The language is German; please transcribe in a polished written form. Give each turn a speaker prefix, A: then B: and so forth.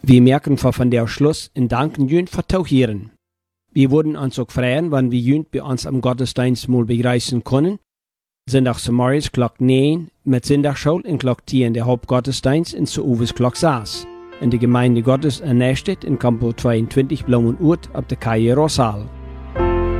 A: Wir merken von der Schluss und danken Jünd für Tauchieren. Wir würden uns auch fragen, wann wir Jünd bei uns am Gottesdienst mal begreifen können. Sonntagmorgens Glock 9 mit Sonntagsschule und Glock 10 der Hauptgottesdienst und zu Uwes Glock 6. In der Gemeinde Gottes in Nästedt in Kampo 22 Blumenurt auf der Kaie Rosal.